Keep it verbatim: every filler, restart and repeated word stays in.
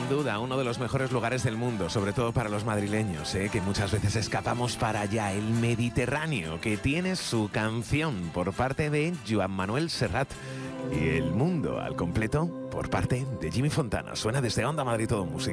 sin duda uno de los mejores lugares del mundo, sobre todo para los madrileños, ¿eh? Que muchas veces escapamos para allá, el Mediterráneo, que tiene su canción por parte de Joan Manuel Serrat y El Mundo al completo por parte de Jimmy Fontana. Suena desde Onda Madrid Todo Música.